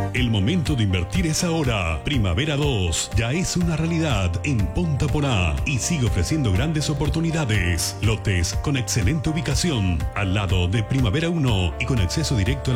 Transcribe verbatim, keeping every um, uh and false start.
El momento de invertir es ahora. Primavera dos ya es una realidad en Ponta Porá y sigue ofreciendo grandes oportunidades. Lotes con excelente ubicación, al lado de Primavera uno y con acceso directo a la